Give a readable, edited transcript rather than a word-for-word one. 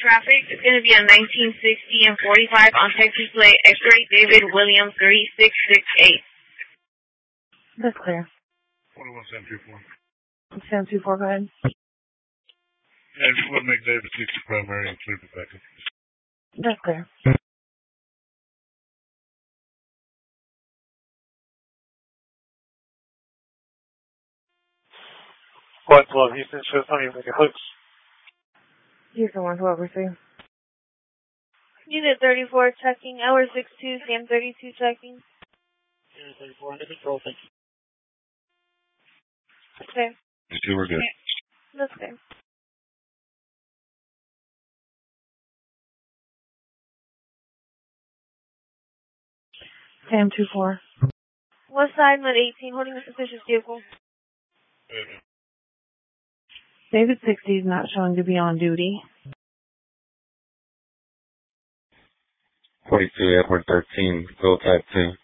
traffic. It's going to be a 1960 and 45 on Texas plate, X-ray David Williams 3668. That's clear. 41724. 724, go ahead. And if you want to make David 60 primary and clear the backup. That's clear. What 12 Houston, show how you make a hoax. Houston 112, Unit 34 checking, hour 62, Sam 32 checking. Unit 34 under control, thank you. Okay. You two were good. That's fair. Sam 24. West side, Med 18, holding a suspicious vehicle. David 60 is not showing to be on duty. 42, Edward 13, go type 2.